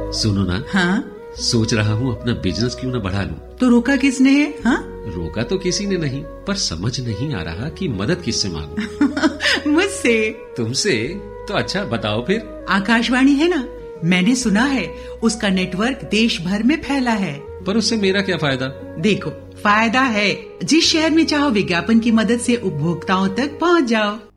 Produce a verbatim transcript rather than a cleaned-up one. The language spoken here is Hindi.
सुनो ना। हाँ? सोच रहा हूँ अपना बिजनेस क्यों ना बढ़ा लूं। तो रोका किसने है? हाँ? रोका तो किसी ने नहीं, पर समझ नहीं आ रहा कि मदद किससे मांगूं। मुझसे। तुमसे? तो अच्छा बताओ फिर। आकाशवाणी है ना, मैंने सुना है उसका नेटवर्क देश भर में फैला है। पर उससे मेरा क्या फायदा? देखो, फायदा है। जिस शहर में चाहो विज्ञापन की मदद से उपभोक्ताओं तक पहुँच जाओ।